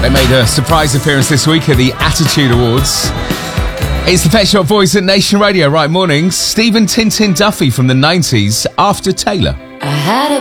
They made a surprise appearance this week at the Attitude Awards. It's the Pet Shop Boys at Nation Radio. Right, mornings. Stephen Tintin Duffy from the 90s, After Taylor. I had a